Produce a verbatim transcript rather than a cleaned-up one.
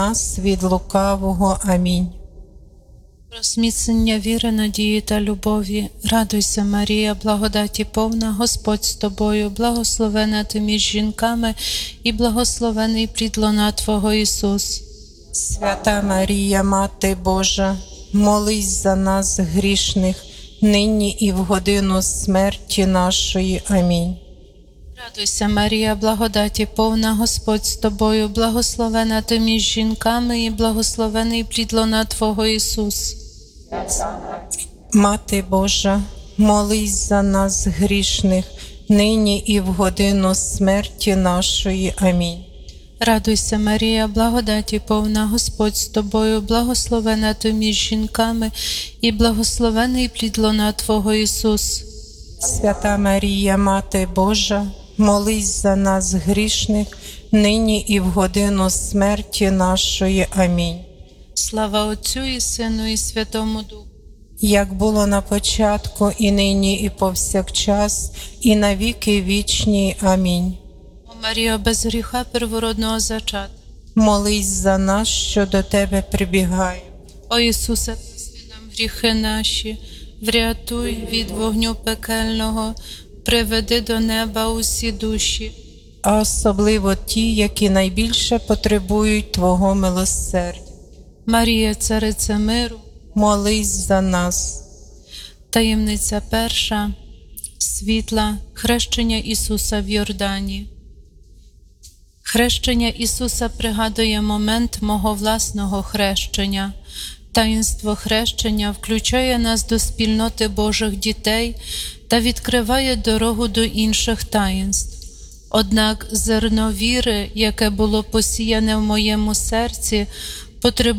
нас від лукавого. Амінь. Про зміцнення віри, надії та любові. Радуйся, Марія, благодаті повна, Господь з тобою, благословена ти між жінками і благословений плід лона Твого Ісус. Свята Марія, Мати Божа, молись за нас грішних, нині і в годину смерті нашої. Амінь. Радуйся, Марія, благодаті повна, Господь з тобою, благословена ти між жінками і благословений плід лона Твого Ісус. Мати Божа, молись за нас грішних, нині і в годину смерті нашої. Амінь. Радуйся, Марія, благодаті повна, Господь з тобою, благословена ти між жінками і благословений плід лона Твого Ісус. Свята Марія, Мати Божа, молись за нас грішних, нині і в годину смерті нашої. Амінь. Слава Отцю і Сину і Святому Духу. Як було на початку, і нині, і повсякчас, і на віки вічні. Амінь. О Маріо, без гріха первородного зачата. Молись за нас, що до Тебе прибігає. О Ісусе, прости нам гріхи наші, врятуй від вогню пекельного, приведи до неба усі душі. А особливо ті, які найбільше потребують Твого милосердя. Марія, Цариця миру, Молись за нас. таємниця перша, світла, хрещення Ісуса в Йордані. Хрещення Ісуса пригадує момент мого власного хрещення. Таїнство хрещення включає нас до спільноти Божих дітей та відкриває дорогу до інших таїнств. Однак зерно віри, яке було посіяне в моєму серці, потребує